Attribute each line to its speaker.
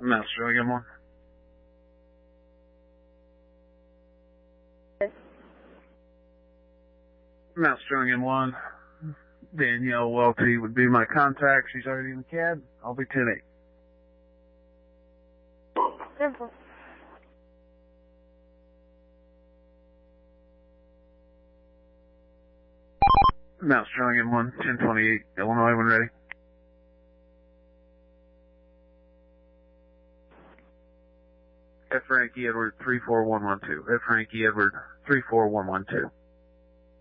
Speaker 1: Mouse Strong M1. Mouse Strong M1. Danielle Welty would be my contact. She's already in the cab. I'll be 10-8.
Speaker 2: Simple.
Speaker 1: Mouse Strong M1, 1028, Illinois, when ready. F. Frankie Edward 34112. F. Frankie Edward 34112.